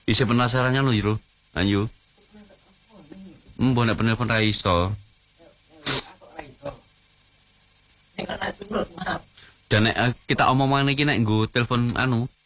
Isi penasarannya lo Jero. Ayo. Nek penelpon ra iso. Dan kita omong-omong iki nek nggo telepon anu